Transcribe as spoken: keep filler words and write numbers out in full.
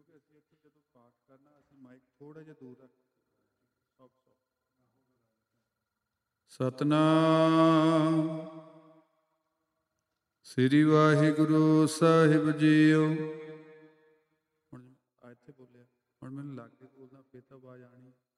ਕਿਉਂਕਿ ਅਸੀਂ ਇੱਥੇ ਜਦੋਂ ਪਾਠ ਕਰਨਾ ਅਸੀਂ ਮਾਈਕ ਥੋੜਾ ਜਿਹਾ ਦੂਰ ਰੱਖ ਸੌਖ ਸੌਖ ਸਤਨਾਮ ਸ੍ਰੀ ਵਾਹਿਗੁਰੂ ਸਾਹਿਬ ਜੀਓ। ਹੁਣ ਇੱਥੇ ਬੋਲਿਆ, ਹੁਣ ਮੈਨੂੰ ਲੱਗ ਕੇ ਬੋਲਣਾ ਫਿਰ ਤਾਂ ਆਵਾਜ਼ ਆਣੀ।